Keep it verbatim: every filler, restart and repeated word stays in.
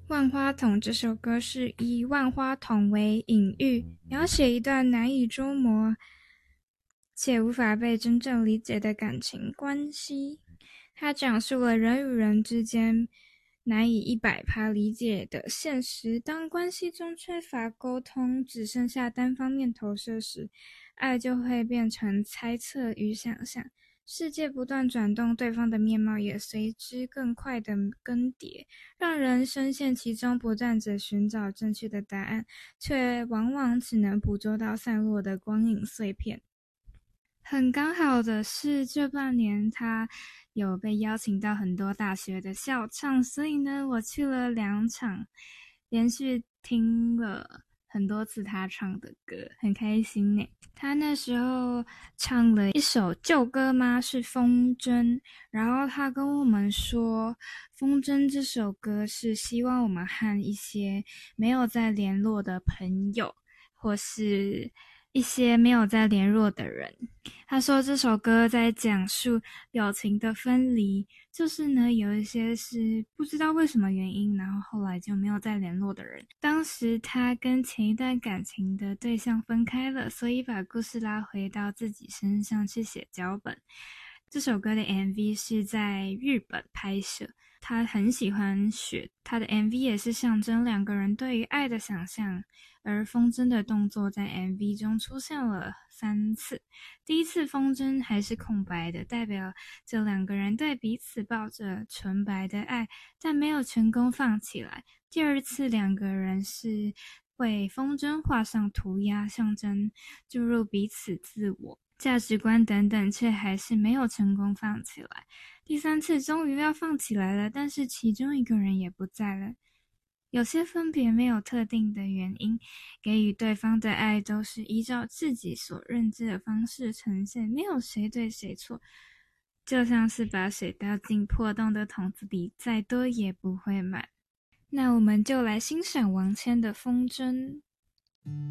万花筒这首歌是以万花筒为隐喻，描写一段难以捉摸且无法被真正理解的感情关系。它讲述了人与人之间难以一百趴理解的现实，当关系中缺乏沟通，只剩下单方面投射时，爱就会变成猜测与想象。世界不断转动，对方的面貌也随之更快的更迭，让人深陷其中，不断着寻找正确的答案，却往往只能捕捉到散落的光影碎片。很刚好的是，这半年他有被邀请到很多大学的校唱，所以呢，我去了两场，连续听了很多次他唱的歌，很开心呢。他那时候唱了一首旧歌吗？是风筝。然后他跟我们说，风筝这首歌是希望我们和一些没有再联络的朋友，或是一些没有再联络的人。他说这首歌在讲述友情的分离，就是呢有一些是不知道为什么原因，然后后来就没有再联络的人。当时他跟前一段感情的对象分开了，所以把故事拉回到自己身上去写脚本。这首歌的 M V 是在日本拍摄，他很喜欢雪，他的 M V 也是象征两个人对于爱的想象，而风筝的动作在 M V 中出现了三次。第一次风筝还是空白的，代表这两个人对彼此抱着纯白的爱，但没有成功放起来。第二次两个人是为风筝画上涂鸦，象征注入彼此自我价值观等等，却还是没有成功放起来。第三次终于要放起来了，但是其中一个人也不在了。有些分别没有特定的原因，给予对方的爱都是依照自己所认知的方式呈现，没有谁对谁错，就像是把水倒进破洞的桶子里，再多也不会满。那我们就来欣赏王谦的风筝。